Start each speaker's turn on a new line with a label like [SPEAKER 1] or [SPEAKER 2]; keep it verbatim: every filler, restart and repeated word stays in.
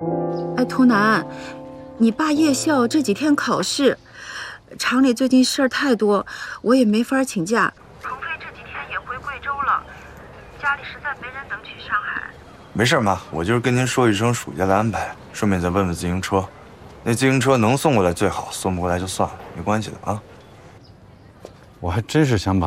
[SPEAKER 1] 哎，图南，你爸夜校这几天考试，厂里最近事儿太多，我也没法请假。鹏飞这几天也回贵州了，家里实在没人能去上海。
[SPEAKER 2] 没事妈，我就是跟您说一声暑假的安排，顺便再问问自行车。那自行车能送过来最好，送不过来就算了，没关系的啊。
[SPEAKER 3] 我还真是想把